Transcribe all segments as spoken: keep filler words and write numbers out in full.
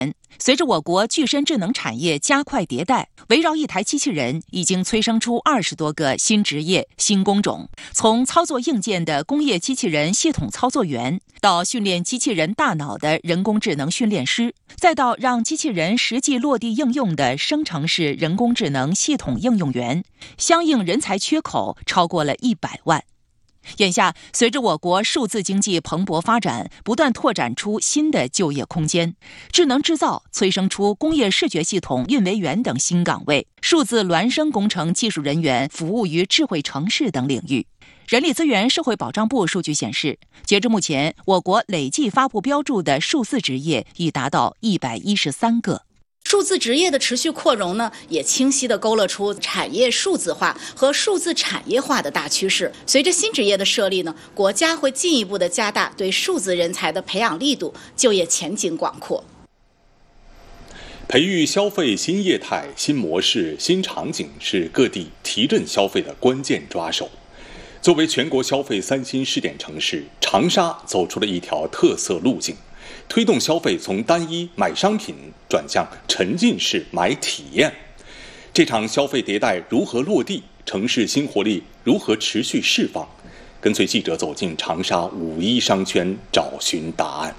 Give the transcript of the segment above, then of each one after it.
随着我国具身智能产业加快迭代，围绕一台机器人已经催生出二十多个新职业、新工种。从操作硬件的工业机器人系统操作员，到训练机器人大脑的人工智能训练师，再到让机器人实际落地应用的生成式人工智能系统应用员，相应人才缺口超过了一百万。眼下，随着我国数字经济蓬勃发展，不断拓展出新的就业空间，智能制造催生出工业视觉系统运维员等新岗位，数字孪生工程技术人员服务于智慧城市等领域。人力资源社会保障部数据显示，截至目前，我国累计发布标注的数字职业已达到一百一十三个。 数字职业的持续扩容呢，也清晰地勾勒出产业数字化和数字产业化的大趋势。随着新职业的设立呢，国家会进一步地加大对数字人才的培养力度，就业前景广阔。 培育消费新业态、新模式、新场景是各地提振消费的关键抓手。作为全国消费三新试点城市，长沙走出了一条特色路径，推动消费从单一买商品转向沉浸式买体验。这场消费迭代如何落地？城市新活力如何持续释放？跟随记者走进长沙五一商圈，找寻答案。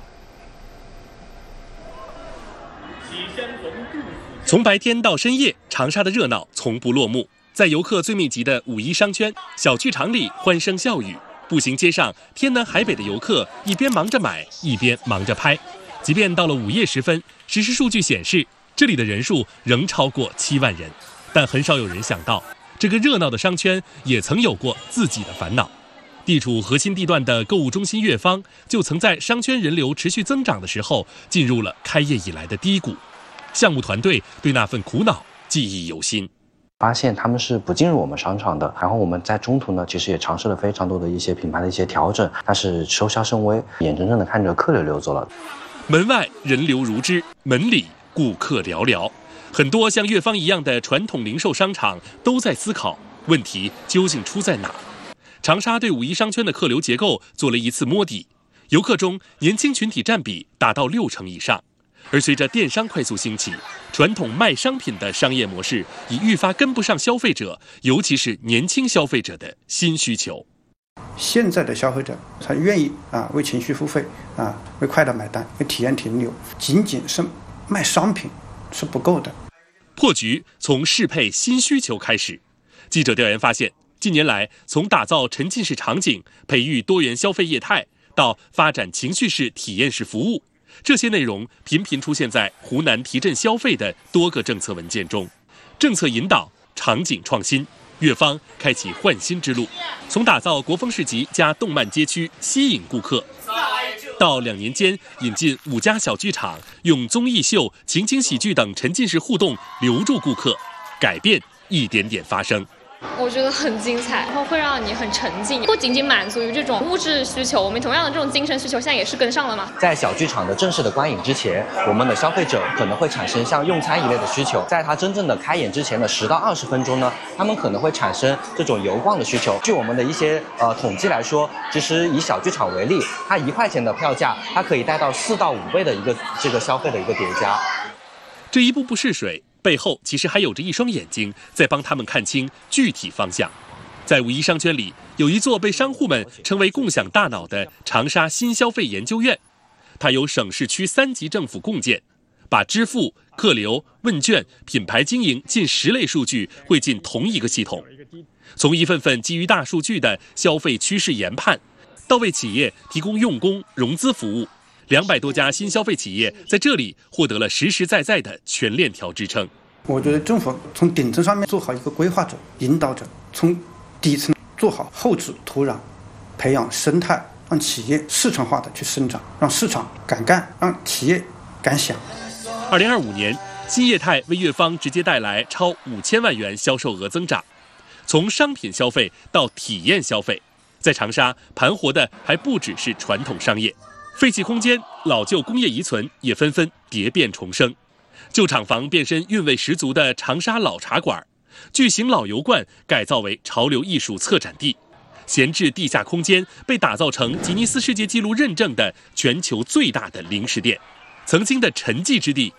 从白天到深夜，长沙的热闹从不落幕。在游客最密集的五一商圈，小剧场里欢声笑语，步行街上天南海北的游客一边忙着买，一边忙着拍。即便到了午夜时分，实时数据显示这里的人数仍超过七万人，但很少有人想到，这个热闹的商圈也曾有过自己的烦恼。地处核心地段的购物中心悦方，就曾在商圈人流持续增长的时候，进入了开业以来的低谷。项目团队对那份苦恼记忆犹新。 发现他们是不进入我们商场的，然后我们在中途呢，其实也尝试了非常多的一些品牌的一些调整，但是收效甚微，眼睁睁的看着客流流走了。 门外人流如织，门里顾客寥寥。很多像悦方一样的传统零售商场都在思考问题究竟出在哪。长沙对五一商圈的客流结构做了一次摸底，游客中年轻群体占比达到六成以上。而随着电商快速兴起，传统卖商品的商业模式已愈发跟不上消费者，尤其是年轻消费者的新需求。 现在的消费者他愿意啊为情绪付费啊为快乐买单，为体验停留，仅仅是卖商品是不够的。 破局从适配新需求开始。记者调研发现，近年来从打造沉浸式场景、培育多元消费业态，到发展情绪式体验式服务，这些内容频频出现在湖南提振消费的多个政策文件中。政策引导、场景创新，悦方开启焕新之路。从打造国风市集加动漫街区吸引顾客，到两年间引进五家小剧场，用综艺秀、情景喜剧等沉浸式互动留住顾客，改变一点点发生。 我觉得很精彩，然后会让你很沉浸，不仅仅满足于这种物质需求，我们同样的这种精神需求现在也是跟上了嘛。 在小剧场的正式的观影之前，我们的消费者可能会产生像用餐一类的需求，在它真正的开演之前的十到二十分钟呢，他们可能会产生这种游逛的需求。据我们的一些呃统计来说，其实以小剧场为例，它一块钱的票价，它可以带到四到五倍的一个这个消费的一个叠加。 这一步步试水，背后其实还有着一双眼睛在帮他们看清具体方向。在五一商圈里，有一座被商户们称为共享大脑的长沙新消费研究院，它由省市区三级政府共建，把支付、客流、问卷、品牌经营近十类数据汇进同一个系统，从一份份基于大数据的消费趋势研判，到为企业提供用工、融资服务，两百多家新消费企业在这里获得了实实在在的全链条支撑。 我觉得政府从顶层上面做好一个规划者、引导者，从底层做好后置土壤，培养生态，让企业市场化的去生长，让市场敢干，让企业敢想。 二零二五年，新业态为悦方直接带来超五千万元销售额增长。从商品消费到体验消费，在长沙盘活的还不只是传统商业，废弃空间、老旧工业遗存也纷纷蝶变重生。旧厂房变身韵味十足的长沙老茶馆，巨型老油罐改造为潮流艺术策展地，闲置地下空间被打造成吉尼斯世界纪录认证的全球最大的零食店。曾经的沉寂之地